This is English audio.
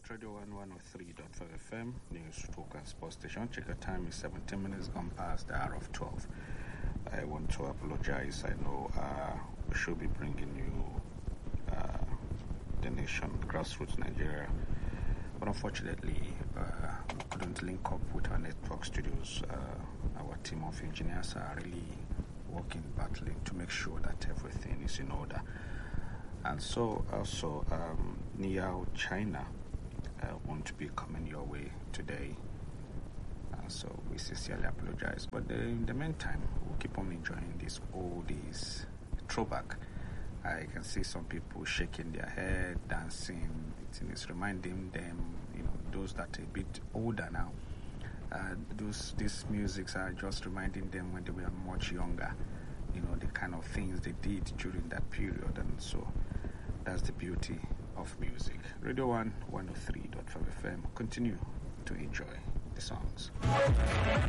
Radio 103.5 FM, News Talk and Sports Station. Check the time is 17 minutes gone past the hour of 12. I want to apologize. I know we should be bringing you the nation, grassroots Nigeria. But unfortunately, we couldn't link up with our network studios. Our team of engineers are really working, battling to make sure that everything is in order. And so also, Niao China won't be coming your way today. So we sincerely apologize. But in the meantime, we'll keep on enjoying this oldies throwback. I can see some people shaking their head, dancing. It's reminding them, those that are a bit older now. These musics are just reminding them when they were much younger. The kind of things they did during that period. And so that's the beauty of music. Radio 1 103.5 FM. Continue to enjoy the songs.